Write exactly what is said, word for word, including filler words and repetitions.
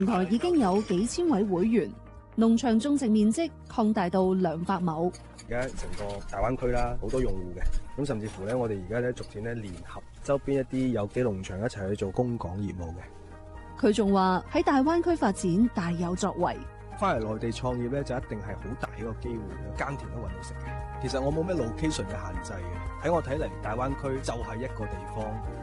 台已經有幾千位會員，農場種植面積擴大到兩百畝。 而家成個大灣區啦，好多用戶嘅，咁甚至乎咧，我哋而家咧逐漸咧聯合周邊一啲有機農場一齊去做供港業務嘅。 佢仲話喺大灣區發展大有作為。 翻嚟內地創業咧，就一定係好大一個機會，耕田都搵到食嘅。其實我冇咩 location 嘅限制嘅，喺我睇嚟，大灣區就係一個地方。